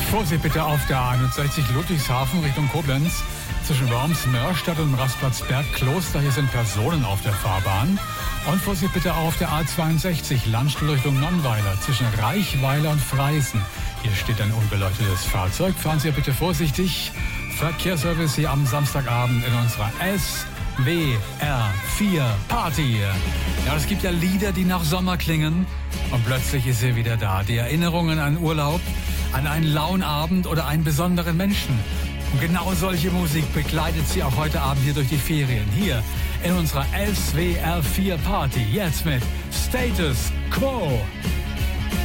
Vorsicht bitte auf der 61 Ludwigshafen Richtung Koblenz. Zwischen Worms, Mörstadt und Rastplatzberg Kloster. Hier sind Personen auf der Fahrbahn. Und Vorsicht bitte auch auf der A62 Landstuhl Richtung Nonnweiler. Zwischen Reichweiler und Freisen. Hier steht ein unbeleuchtetes Fahrzeug. Fahren Sie bitte vorsichtig. Verkehrsservice hier am Samstagabend in unserer SWR4 Party. Ja, es gibt ja Lieder, die nach Sommer klingen. Und plötzlich ist sie wieder da. Die Erinnerungen an Urlaub, an einen lauen Abend oder einen besonderen Menschen. Und genau solche Musik begleitet sie auch heute Abend hier durch die Ferien. Hier in unserer SWR4 Party. Jetzt mit Status Quo.